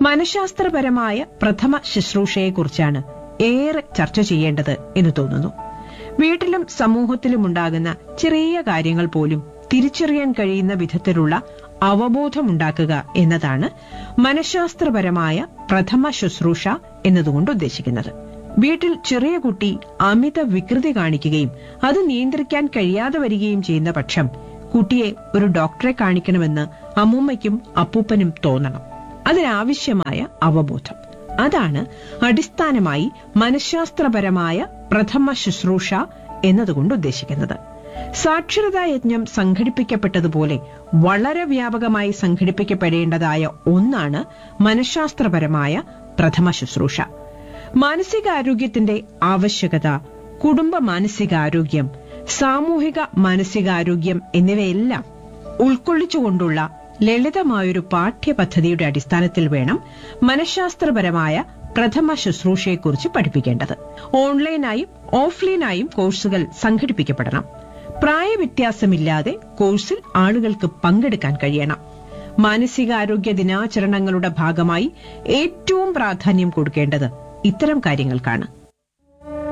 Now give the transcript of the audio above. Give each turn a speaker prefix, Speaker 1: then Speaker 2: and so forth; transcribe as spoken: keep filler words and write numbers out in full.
Speaker 1: മനഃശാസ്ത്രപരമായ പ്രഥമ ശുശ്രൂഷയെക്കുറിച്ചാണ് ഏറെ ചർച്ച ചെയ്യേണ്ടത് എന്ന് തോന്നുന്നു. വീട്ടിലും സമൂഹത്തിലുമുണ്ടാകുന്ന ചെറിയ കാര്യങ്ങൾ പോലും തിരിച്ചറിയാൻ കഴിയുന്ന വിധത്തിലുള്ള അവബോധമുണ്ടാക്കുക എന്നതാണ് മനഃശാസ്ത്രപരമായ പ്രഥമ ശുശ്രൂഷ എന്നതുകൊണ്ട് ഉദ്ദേശിക്കുന്നത്. വീട്ടിൽ ചെറിയ കുട്ടി അമിത വികൃതി കാണിക്കുകയും അത് നിയന്ത്രിക്കാൻ കഴിയാതെ വരികയും ചെയ്യുന്ന പക്ഷം കുട്ടിയെ ഒരു ഡോക്ടറെ കാണിക്കണമെന്ന് അമ്മൂമ്മയ്ക്കും അപ്പൂപ്പനും തോന്നണം. അതിനാവശ്യമായ അവബോധം, അതാണ് അടിസ്ഥാനമായി മനഃശാസ്ത്രപരമായ പ്രഥമ ശുശ്രൂഷ എന്നതുകൊണ്ട് ഉദ്ദേശിക്കുന്നത്. സാക്ഷരതാ യജ്ഞം സംഘടിപ്പിക്കപ്പെട്ടതുപോലെ വളരെ വ്യാപകമായി സംഘടിപ്പിക്കപ്പെടേണ്ടതായ ഒന്നാണ് മനഃശാസ്ത്രപരമായ പ്രഥമ ശുശ്രൂഷ. മാനസികാരോഗ്യത്തിന്റെ ആവശ്യകത, കുടുംബ മാനസികാരോഗ്യം, സാമൂഹിക മാനസികാരോഗ്യം എന്നിവയെല്ലാം ഉൾക്കൊള്ളിച്ചുകൊണ്ടുള്ള ലളിതമായൊരു പാഠ്യപദ്ധതിയുടെ അടിസ്ഥാനത്തിൽ വേണം മനഃശാസ്ത്രപരമായ പ്രഥമ ശുശ്രൂഷയെക്കുറിച്ച് പഠിപ്പിക്കേണ്ടത്. ഓൺലൈനായും ഓഫ്ലൈനായും കോഴ്സുകൾ സംഘടിപ്പിക്കപ്പെടണം. പ്രായവ്യത്യാസമില്ലാതെ കോഴ്സിൽ ആളുകൾക്ക് പങ്കെടുക്കാൻ കഴിയണം. മാനസികാരോഗ്യ ദിനാചരണങ്ങളുടെ ഭാഗമായി ഏറ്റവും പ്രാധാന്യം കൊടുക്കേണ്ടത് ഇത്തരം കാര്യങ്ങൾക്കാണ്.